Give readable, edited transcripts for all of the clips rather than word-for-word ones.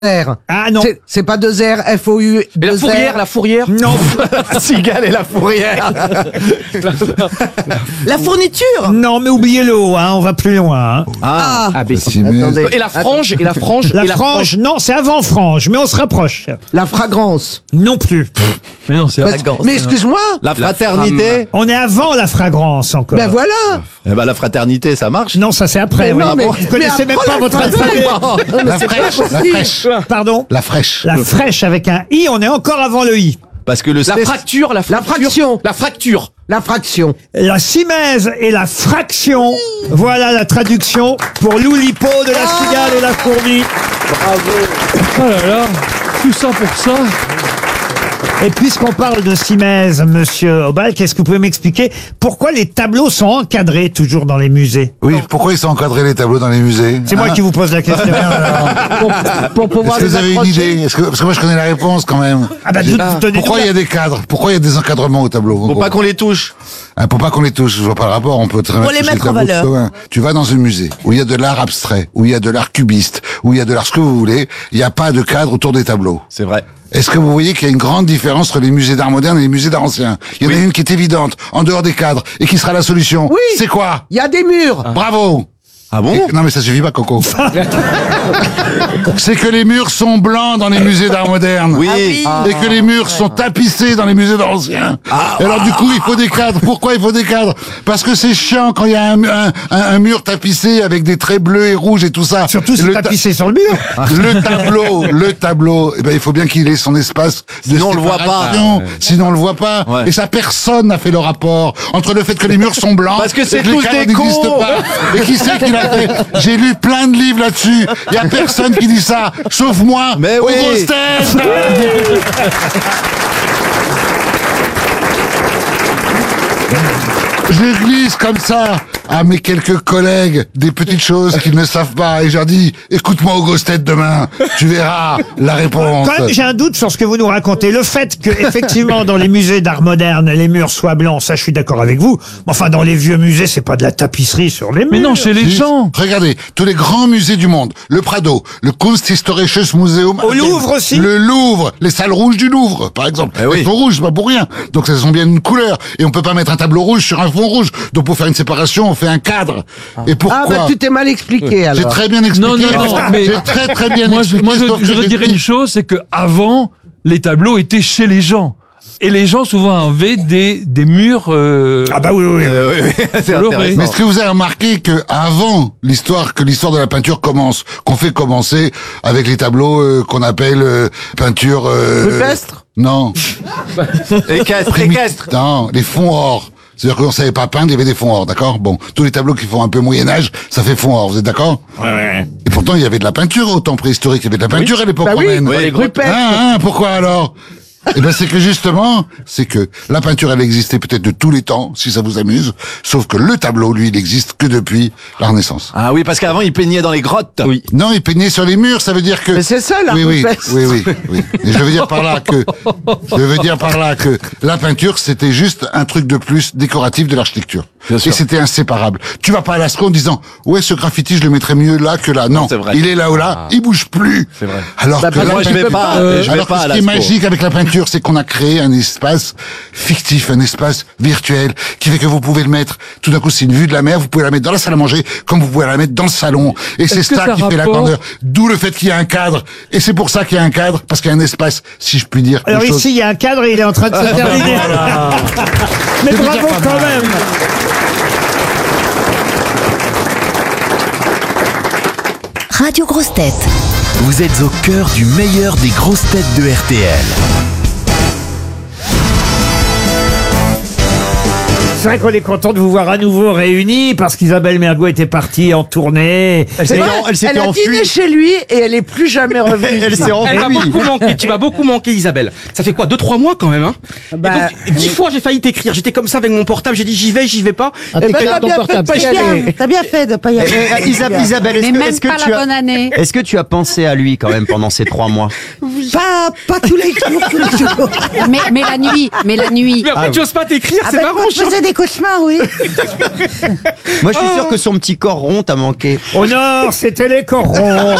Ah non. C'est pas 2 R, F-O-U. Et la fourrière Non. La cigale et la fourrière. La fourniture. Non, mais oubliez le haut, hein, on va plus loin. Hein. Attendez. Et la frange, et la frange, La et la frange, non, c'est avant frange, mais on se rapproche. La fragrance. Non plus. Mais non, c'est Mais excuse-moi. La fraternité. On est avant la fragrance encore. Ben voilà. Eh ben, la fraternité, ça marche. Non, ça c'est après. Mais oui. non, mais- Vous connaissez mais même pas après votre la alphabet. La fraîche, la fraîche, Pardon. la fraîche. La fraîche avec un I, on est encore avant le I. Parce que le La stress- fracture, la fraction. La fracture. La fraction. La simèse et la fraction. Voilà la traduction pour l'oulipo de la cigale et la fourmi. Oh là là, tout ça pour ça. Et puisqu'on parle de simèse, monsieur Obal, qu'est-ce que vous pouvez m'expliquer pourquoi les tableaux sont encadrés toujours dans les musées? Oui, pourquoi ils sont encadrés les tableaux dans les musées? C'est moi qui vous pose la question. Pour pouvoir Est-ce que les vous avez une accrocher. idée? Parce que moi je connais la réponse quand même. Ah bah, donnez-nous Pourquoi il y a des cadres? Pourquoi il y a des encadrements au tableau? Faut pas qu'on les touche. Pour pas qu'on les touche, je vois pas le rapport, on peut très bien Pour les toucher mettre en tableaux valeur. de Sauvain. Tu vas dans un musée où il y a de l'art abstrait, où il y a de l'art cubiste, où il y a de l'art ce que vous voulez, il n'y a pas de cadre autour des tableaux. C'est vrai. Est-ce que vous voyez qu'il y a une grande différence entre les musées d'art moderne et les musées d'art ancien? Il y en a une qui est évidente, en dehors des cadres, et qui sera la solution. Oui. C'est quoi? Il y a des murs. Bravo! Ah bon? Non mais ça suffit pas, Coco. C'est que les murs sont blancs dans les musées d'art moderne. Oui. Et que les murs sont tapissés dans les musées d'art ancien. Et alors du coup, il faut des cadres. Pourquoi il faut des cadres? Parce que c'est chiant quand il y a un mur tapissé avec des traits bleus et rouges et tout ça. Surtout si Le tapissé sur le mur. le tableau, eh ben, il faut bien qu'il ait son espace de Sinon, on le voit pas. séparation. Sinon, on le voit pas. Ouais. Et ça, personne n'a fait le rapport entre le fait que les murs sont blancs. Parce que c'est et les tous cadres des cons. n'existent pas. Et qui c'est qui l'a fait? J'ai lu plein de livres là-dessus. Il y a personne qui dit ça, sauf moi. Mais aux oui. grosses têtes. Je glisse comme ça à mes quelques collègues des petites choses qu'ils ne savent pas et je leur dis écoute-moi aux grosses têtes demain, tu verras la réponse. Quand même, j'ai un doute sur ce que vous nous racontez. Le fait que, effectivement, dans les musées d'art moderne, les murs soient blancs, ça, je suis d'accord avec vous. Mais enfin, dans les vieux musées, c'est pas de la tapisserie sur les murs. Mais non, chez les Si. gens. Regardez, tous les grands musées du monde, le Prado, le Kunsthistorisches Museum. Au Louvre aussi. Le Louvre, les salles rouges du Louvre, par exemple. Eh oui. Elles sont rouges, c'est pas pour rien. Donc elles sont bien une couleur. Et on peut pas mettre un tableau rouge sur un fond rouge. Donc pour faire une séparation, on fait un cadre. Et pourquoi? Ah bah tu t'es mal expliqué J'ai alors. très bien expliqué. Non, mais J'ai très bien moi, expliqué. je sauf que voudrais j'ai dire pris- une chose, c'est que avant, les tableaux étaient chez les gens. Et les gens souvent avaient des murs. Ah bah oui, oui, oui. C'est colorés. intéressant. Mais est-ce que vous avez remarqué que avant l'histoire de la peinture commence, qu'on fait commencer avec les tableaux qu'on appelle peinture Rupestre? Non, Équestre. non, les fonds or. C'est-à-dire qu'on savait pas peindre, il y avait des fonds or, d'accord? Bon, tous les tableaux qui font un peu Moyen-Âge, ça fait fond or, vous êtes d'accord? Ouais. Et pourtant, il y avait de la peinture au temps préhistorique, il y avait de la peinture à l'époque Bah oui, romaine. les rupestres. Pourquoi alors? Eh ben, c'est que justement, c'est que la peinture, elle existait peut-être de tous les temps, si ça vous amuse, sauf que le tableau, lui, il existe que depuis la Renaissance. Ah oui, parce qu'avant, ils peignaient dans les grottes. Oui. Non, il peignait sur les murs, ça veut dire que... Mais c'est ça, la oui, rupestre. oui. Et je veux dire par là que la peinture, c'était juste un truc de plus décoratif de l'architecture. Bien sûr. Et c'était inséparable. Tu vas pas à Lascaux en disant, ouais, ce graffiti, je le mettrais mieux là que là. Non, C'est vrai. il est là ou là, il bouge plus. C'est vrai. Alors Bah, que moi, la je vais peinture- pas, je vais alors pas que à ce qui est Lascaux. magique avec la peinture, c'est qu'on a créé un espace fictif, un espace virtuel, qui fait que vous pouvez le mettre, tout d'un coup, c'est une vue de la mer, vous pouvez la mettre dans la salle à manger, comme vous pouvez la mettre dans le salon. Et c'est Est-ce que ça ça qui fait la rapporte- grandeur. D'où le fait qu'il y a un cadre. Et c'est pour ça qu'il y a un cadre, parce qu'il y a un espace, si je puis dire. Alors quelque chose. ici, il y a un cadre et il est en train de se terminer. Mais bravo quand même. Radio Grosses Têtes. Vous êtes au cœur du meilleur des grosses têtes de RTL. C'est vrai qu'on est content de vous voir à nouveau réunis parce qu'Isabelle Mergo était partie en tournée. C'est vrai, elle a dîné chez lui et elle est plus jamais revenue. Elle s'est Elle m'a beaucoup manqué, tu m'as beaucoup manqué Isabelle. Ça fait quoi, 2-3 mois quand même, hein? Bah, Et donc, 10 fois j'ai failli t'écrire, j'étais comme ça avec mon portable, j'ai dit j'y vais pas. Eh ben, t'as bien fait de pas y aller. T'as bien fait de pas y aller. Isabelle, Mais même pas la bonne année. est-ce que tu as pensé à lui quand même pendant ces 3 mois? Pas tous les jours, tous les jours. Mais la nuit. Mais après tu oses pas t'écrire, c'est ben, marrant. je faisais des des cauchemars, oui. Moi, je suis sûr que son petit corps rond t'a manqué. Au nord, c'était les corons. Non,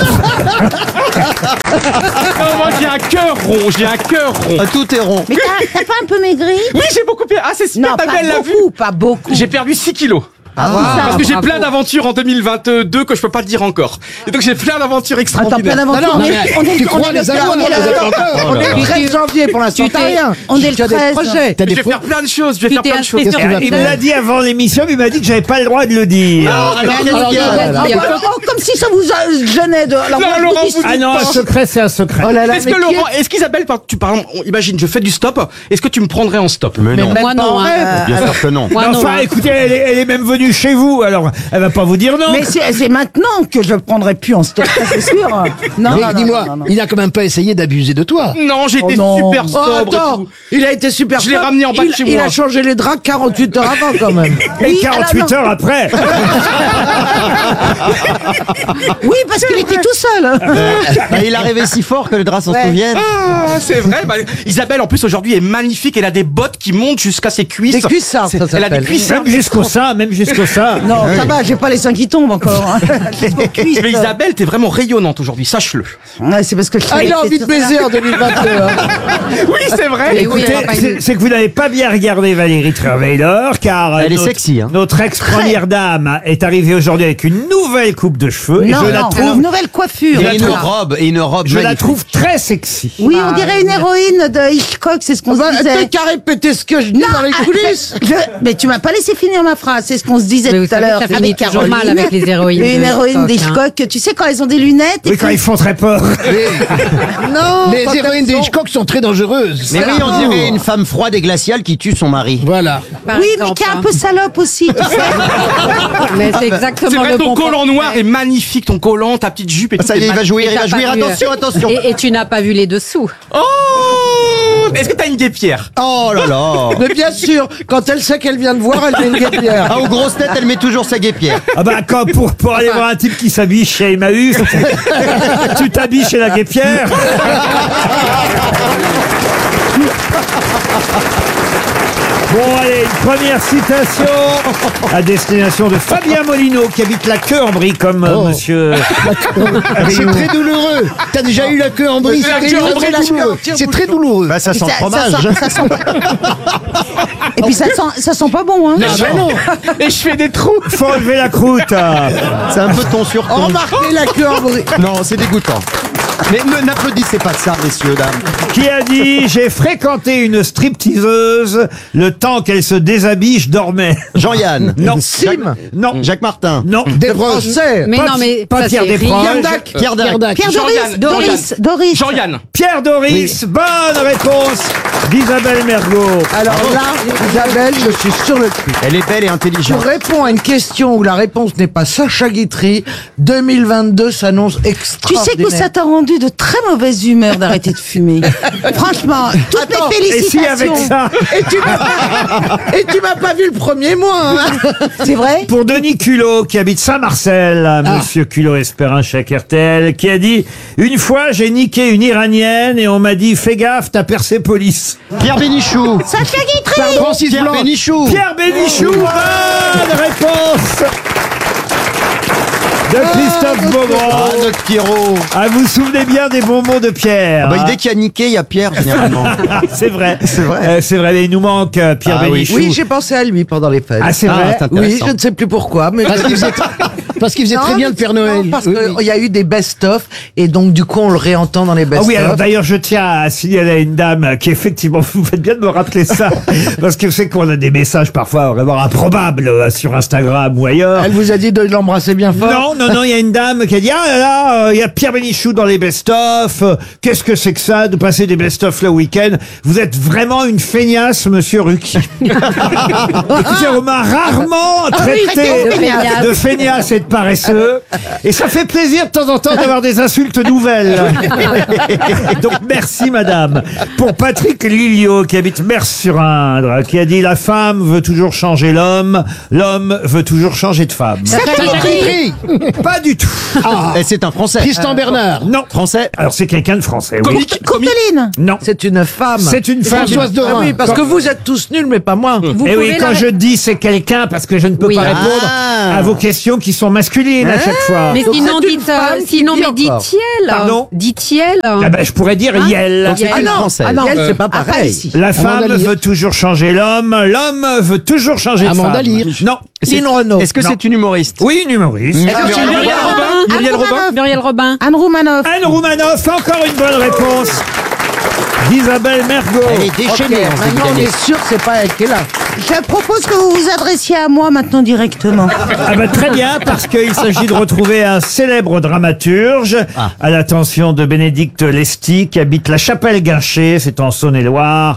moi j'ai un cœur rond, j'ai un cœur rond. Ah, tout est rond. Mais t'as pas un peu maigri? Oui, j'ai beaucoup perdu. Ah, c'est super, Non, ta pas belle l'a vu. beaucoup, pas beaucoup. J'ai perdu 6 kilos. Parce que j'ai plein d'aventures en 13 que je peux pas te dire encore. Et donc j'ai plein d'aventures Attends, plein extraordinaires. d'aventures. Tu crois les amours, on est le 13 janvier pour l'instant. T'as rien. On est le 13. Je vais faire plein de choses, je vais faire plein de choses. Il me l'a dit avant l'émission, mais il m'a dit que j'avais pas le droit de le dire. Comme si ça vous gênait de. Alors, Non, moi, je Laurent, vous dis- vous Ah non, un secret, c'est un secret. Oh là là, Est-ce mais que Laurent, est-ce qu'Isabelle, par exemple, imagine, je fais du stop, est-ce que tu me prendrais en stop? Mais non. moi non. Bien sûr que non. Mais enfin, écoutez, elle est même venue chez vous, alors elle va pas vous dire non. Mais c'est maintenant que je prendrai plus en stock, ça, c'est sûr. Non, Mais non, dis-moi, non, non. il a quand même pas essayé d'abuser de toi. Non, j'ai été non. super sobre. et attends, tout. il a été super Je l'ai sobre. ramené en bas de chez Il moi. a changé les draps 48 heures avant quand même. Et Oui, 48 alors, non. heures après. Oui, parce qu'il était tout seul. Bah, il a rêvé si fort que le drap s'en Ouais. souvienne. Ah, c'est vrai. Bah, Isabelle, en plus, aujourd'hui, est magnifique. Elle a des bottes qui montent jusqu'à ses cuisses. Des cuissards, ça Elle a des s'appelle. cuissards. Même jusqu'au sein, même jusqu'au sein. Non, ça va, j'ai pas les seins qui tombent encore. hein. Jusqu'aux cuisses. Mais Isabelle, t'es vraiment rayonnante aujourd'hui, sache-le. Ouais, c'est parce que je il a envie de baiser en 2022. Oui, c'est vrai. Écoutez, c'est que vous n'avez pas bien regardé Valérie Trierweiler, car Elle est sexy, hein. notre ex-première dame est arrivée aujourd'hui avec une nouvelle coupe de cheveux. Et Non, je la non, trouve, une nouvelle coiffure. Et une robe, je la magnifique. trouve très sexy. Oui, on dirait une héroïne de Hitchcock, c'est ce qu'on se disait. T'as qu'à répéter ce que je dis dans les coulisses. Mais tu m'as pas laissé finir ma phrase, c'est ce qu'on se disait Mais vous tout à savez l'heure. que ça finit toujours mal avec les héroïnes Une de héroïne Hitchcock, hein. d'Hitchcock, tu sais quand elles ont des lunettes. Oui, quand ils font très peur. Non, Les quand héroïnes de elles sont- Hitchcock sont très dangereuses. Mais oui, on dirait une femme froide et glaciale qui tue son mari. Voilà. Par Oui, mais exemple, qui est un hein. peu salope aussi, tu sais. Mais c'est exactement C'est vrai, le ton bon collant noir est magnifique, ton collant, ta petite jupe et tout. Ça y est, il va jouer, Et il va t'as jouer. pas vu, Attention, attention. Et tu n'as pas vu les dessous. Oh! Est-ce que t'as une guêpière? Oh là là. Mais bien sûr, quand elle sait qu'elle vient de voir, elle met une guêpière. Ah, aux grosses têtes, elle met toujours sa guêpière. Ah bah quand pour aller voir un type qui s'habille chez Emmaüs, tu t'habilles chez la guêpière. Bon allez, une première citation à destination de Fabien Molino qui habite la Queue-en-Brie comme monsieur. C'est très douloureux. T'as déjà eu la queue en brie. La C'est queue en très brie, douloureux. C'est très douloureux. Bah, ça sent le fromage. Ça sent... Et puis ça sent pas bon, hein. Non. Et je fais des trous. Faut enlever la croûte. C'est un peu ton sur ton. Remarquez la queue en brie. Non, c'est dégoûtant. Mais n'applaudissez pas de ça, messieurs, dames. Qui a dit j'ai fréquenté une stripteaseuse le temps qu'elle se déshabille, je dormais. Jean-Yann. Non. Sim. Non. Jacques Martin. Non. Des Français. Mais Pas- non, mais pas ça, Pierre c'est Desproges. rien. Pierre Dac. Pierre Jean-Yann. Doris. Jean-Yann. Pierre Doris, bonne réponse d'Isabelle Mergo. Alors là, Isabelle, je suis sur le cul. Elle est belle et Je intelligente. réponds à une question où la réponse n'est pas Sacha Guitry. 2022 s'annonce Tu extraordinaire. sais que ça t'a rendu de très mauvaise humeur d'arrêter de fumer. Franchement, toutes Attends, mes Et si avec félicitations. ça, Et tu m'as pas vu le premier mois, hein. C'est vrai? pour Denis Culot, qui habite Saint-Marcel, monsieur Culot Espérin chez RTL, qui a dit « Une fois, j'ai niqué une Iranienne et on m'a dit « Fais gaffe, t'as Persépolis. Pierre Bénichou. Sacha Guitry! Francis Pierre Blanc. Bénichou. » Pierre Bénichou, bonne réponse de Christophe Beaugrand. Ah, notre Pierrot. Ah, vous vous souvenez bien des bons mots de Pierre. Bah, hein dès qu'il y a niqué, il y a Pierre, généralement. C'est vrai. C'est vrai. C'est vrai, mais il nous manque Pierre Ah oui. Bénichou. Oui, j'ai pensé à lui pendant les fêtes. Ah, c'est Ah, vrai. c'est Oui, intéressant. je ne sais plus pourquoi, mais Parce qu'il faisait très bien le Père Noël. Parce Oui, qu'il oui. y a eu des best-of et donc du coup on le réentend dans les Ah best-of. oui, alors d'ailleurs, je tiens à signaler à une dame qui effectivement, vous faites bien de me rappeler ça, parce que c'est qu'on a des messages parfois vraiment improbables sur Instagram ou ailleurs. Elle vous a dit de l'embrasser bien fort. Non, il y a une dame qui a dit ah là là, il y a Pierre Bénichou dans les best-of. Qu'est-ce que c'est que ça de passer des best-of le week-end? Vous êtes vraiment une feignasse, monsieur Ruquier. Écoutez, on m'a rarement traité de feignasse. de feignasse et de paresseux. Et ça fait plaisir de temps en temps d'avoir des insultes nouvelles. Donc merci madame. Pour Patrick Lilliot qui habite Mers-sur-Indre, qui a dit: la femme veut toujours changer l'homme, l'homme veut toujours changer de femme. Pas du tout. Et c'est un Français. Tristan Bernard. Non. Français. Alors c'est quelqu'un de français. Oui. Courteline. Non. C'est une femme. C'est une femme. Françoise Ah Dorin. oui, parce que vous êtes tous nuls, mais pas moi. Vous Et oui, pouvez quand la- je dis c'est quelqu'un, parce que je ne peux Oui. pas répondre à vos questions qui sont masculines à chaque fois. Mais Donc sinon, c'est une dites, femme qui sinon, dit mais encore. dit-il. Pardon Dit-il. Ah ben, je pourrais dire Yel. Donc c'est Ah une non, Française. Ah non, c'est pas pareil. ici. La femme Amanda Lear. veut toujours changer l'homme, l'homme veut toujours changer de Amanda femme. Lear. Non. Lynn Renault. Est-ce que Non. c'est une humoriste? Oui, une humoriste. Muriel Robin. Muriel Robin. Muriel Robin. Anne Roumanoff. Anne Roumanoff, encore une bonne réponse d'Isabelle Mergo. Elle est déchaînée en ce début Maintenant, on d'année. est sûr que c'est pas elle qui est là. Je propose que vous vous adressiez à moi maintenant directement. Ah bah très bien, parce qu'il s'agit de retrouver un célèbre dramaturge à l'attention de Bénédicte Lesty, qui habite la Chapelle-Guinché, c'est en Saône-et-Loire.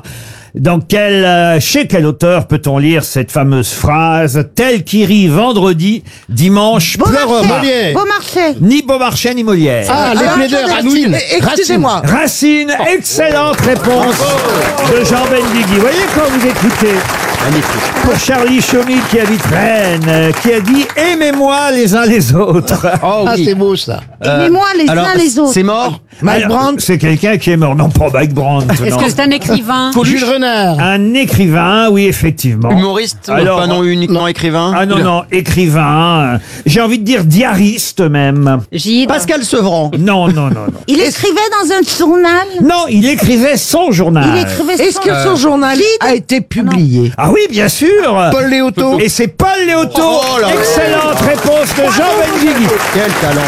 Chez quel auteur peut-on lire cette fameuse phrase: tel qui rit vendredi, dimanche pleurera? Molière. Beaumarchais. Ni Beaumarchais ni Molière. Ah, les plaideurs, Anouilh. Excusez-moi. Racine, excellente réponse de Jean Benguigui. Vous voyez quand vous écoutez. Pour Charlie Chaumy qui habite Rennes, qui a dit: aimez-moi les uns les autres. Ah, c'est beau ça. Aimez-moi les Alors, uns les autres. c'est mort? Mike Alors, Brandt. c'est quelqu'un qui est mort. Non, pas Mike Brandt. Est-ce non. que c'est un écrivain? Jules Renard. Un écrivain, oui, effectivement. Humoriste? Alors, pas non uniquement écrivain? Ah non, non, écrivain. J'ai envie de dire diariste même. Gide. Pascal Sevran. Non, non, non, non. Il écrivait dans un journal. Non, il écrivait son journal. Il écrivait Est-ce que son journal a été publié? Ah oui, bien sûr. Paul Léoto. Et c'est Paul Léoto. Oh là là. Excellente réponse de Jean Benguigui. Quel talent.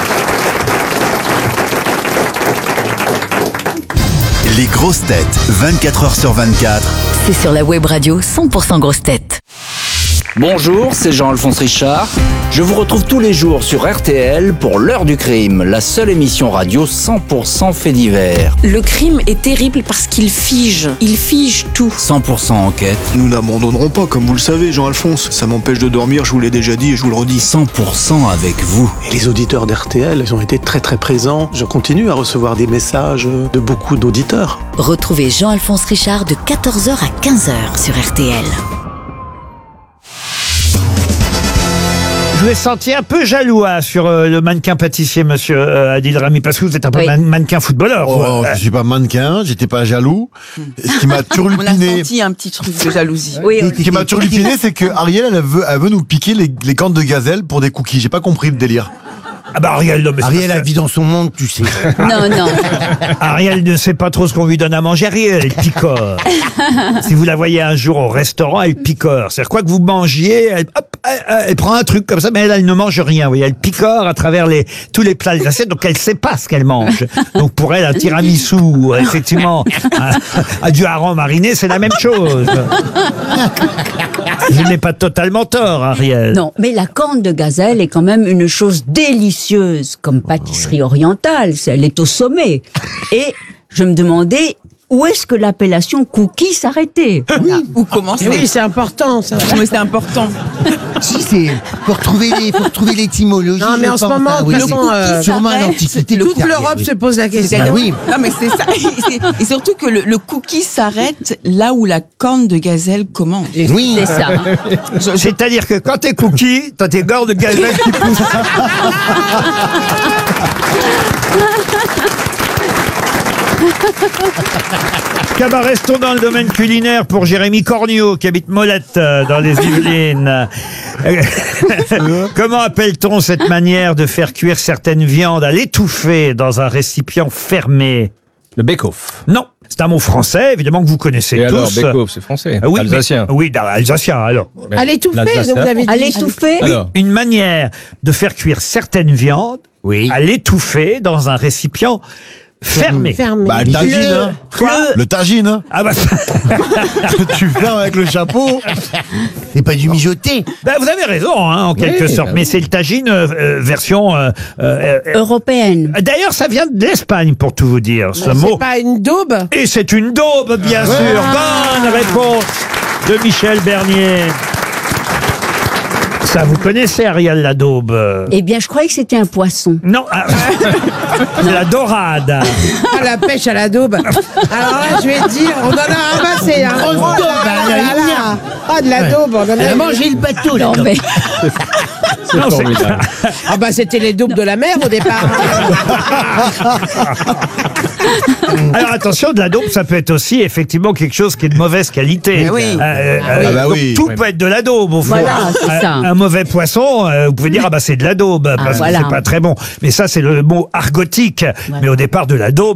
Les grosses têtes, 24 heures sur 24. C'est sur la web radio 100% grosses têtes. Bonjour, c'est Jean-Alphonse Richard. Je vous retrouve tous les jours sur RTL pour l'heure du crime, la seule émission radio 100% fait divers. Le crime est terrible parce qu'il fige. Il fige tout. 100% enquête, Nous n'abandonnerons pas, comme vous le savez, Jean-Alphonse. Ça m'empêche de dormir, je vous l'ai déjà dit et je vous le redis. 100% avec vous. Et les auditeurs d'RTL, ils ont été très très présents. Je continue à recevoir des messages de beaucoup d'auditeurs. Retrouvez Jean-Alphonse Richard de 14h à 15h sur RTL. Je vous ai senti un peu jaloux sur le mannequin pâtissier, monsieur Adil Rami, parce que vous êtes un peu Oui. mannequin footballeur. Oh, je suis pas mannequin, j'étais pas jaloux. Ce qui m'a turlupiné, un petit truc de jalousie. ce qui m'a turlupiné, c'est que Ariel, elle veut nous piquer les cornes de gazelle pour des cookies. J'ai pas compris le délire. Ah bah Ariel, non, mais c'est Ariel pas a ça. vit dans son monde, tu sais. Non, non. Ariel ne sait pas trop ce qu'on lui donne à manger. Ariel, elle picore. Si vous la voyez un jour au restaurant, elle picore. C'est-à-dire quoi que vous mangiez, elle prend un truc comme ça, mais elle ne mange rien. Vous voyez, elle picore à travers tous les plats des assiettes, donc elle sait pas ce qu'elle mange. Donc pour elle, un tiramisu, effectivement, du hareng mariné, c'est la même chose. Je n'ai pas totalement tort, Ariel. Non, mais la corne de gazelle est quand même une chose délicieuse comme pâtisserie orientale. Elle est au sommet. Et je me demandais où est-ce que l'appellation cookie s'arrêtait. Où commencer? Oui, c'est important, ça. Mais c'est important. Si, c'est pour trouver l'étymologie. Non, mais en ce moment, oui, de toute façon, sûrement à l'Antiquité. toute l'Europe se pose la question. Ah oui. Non, mais c'est ça. Et surtout que le cookie s'arrête là où la corne de gazelle commence. Oui. C'est ça. C'est-à-dire que quand t'es cookie, t'as tes gordes de gazelle qui poussent. Restons dans le domaine culinaire pour Jérémy Corniot, qui habite Molette, dans les Yvelines. Comment appelle-t-on cette manière de faire cuire certaines viandes à l'étouffer dans un récipient fermé? Le bake-off. Non, c'est un mot français, évidemment, que vous connaissez Et tous. alors, bake-off, c'est français. Oui, Alsacien. mais- oui, alsacien, alors. À l'étouffer, L'Alsacien. donc vous avez dit. À l'étouffer. Oui, Alors. une manière de faire cuire certaines viandes à l'étouffer dans un récipient fermé. Fermé. Bah, le tagine, hein. Quoi? Le tagine, hein. Ah bah, Tu fermes avec le chapeau. C'est pas du mijoté. bah, vous avez raison, hein, en quelque sorte. Mais c'est le tagine version... Européenne. D'ailleurs, ça vient de l'Espagne, pour tout vous dire, ce mot. C'est pas une daube? Et c'est une daube, bien sûr. Bonne réponse de Michel Bernier. Ça, vous connaissez, Ariel, la daube? Eh bien, je croyais que c'était un poisson. Non, la dorade. Ah, la pêche à la daube. Alors là, je vais te dire, on en a ramassé. Hein. Oh là là là. Ah, de la daube, on en a Elle a mangé le bateau, là. Non, mais... Non, c'est- Ah bah c'était les daubes de la mer au départ. Alors attention, de la daube, ça peut être aussi effectivement quelque chose qui est de mauvaise qualité. Ah oui. bah donc oui. tout peut être de la daube au fond. Voilà, c'est ça. Un mauvais poisson, vous pouvez dire ah bah c'est de la daube parce voilà. que c'est pas très bon. Mais ça c'est le mot argotique. Mais au départ de la daube.